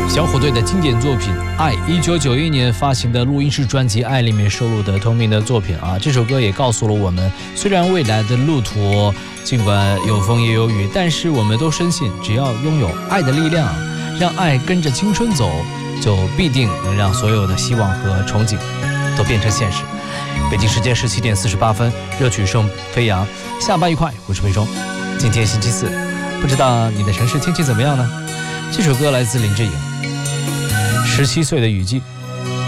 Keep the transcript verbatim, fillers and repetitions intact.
小虎队的经典作品《爱》，一九九一年发行的录音室专辑《爱》里面收录的同名的作品啊。这首歌也告诉了我们，虽然未来的路途尽管有风也有雨，但是我们都深信，只要拥有爱的力量，让爱跟着青春走，就必定能让所有的希望和憧憬都变成现实。北京时间十七点四十八分，热曲声飞扬，下班愉快，我是飞中。今天星期四，不知道你的城市天气怎么样呢？这首歌来自林志颖，十七岁的雨季。